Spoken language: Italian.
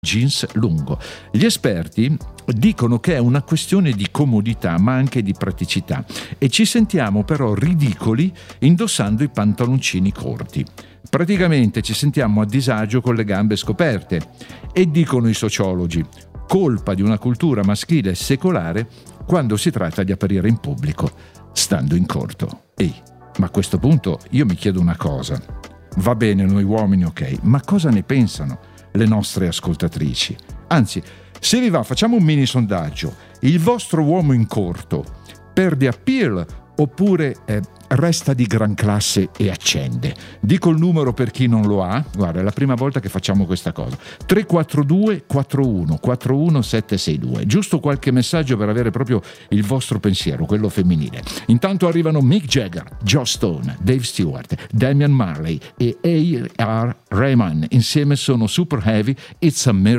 jeans lungo. Gli esperti dicono che è una questione di comodità ma anche di praticità, e ci sentiamo però ridicoli indossando i pantaloncini corti. Praticamente ci sentiamo a disagio con le gambe scoperte, e dicono i sociologi: colpa di una cultura maschile secolare quando si tratta di apparire in pubblico stando in corto. Ehi, ma a questo punto io mi chiedo una cosa: va bene noi uomini, ok, ma cosa ne pensano le nostre ascoltatrici? Anzi, se vi va, facciamo un mini sondaggio: il vostro uomo in corto perde appeal oppure resta di gran classe e accende? Dico il numero per chi non lo ha. Guarda, è la prima volta che facciamo questa cosa: 342 41 41 762. Giusto qualche messaggio per avere proprio il vostro pensiero, quello femminile. Intanto arrivano Mick Jagger, Joe Stone, Dave Stewart, Damian Marley e A.R. Rahman. Insieme sono Super Heavy, It's a Miracle.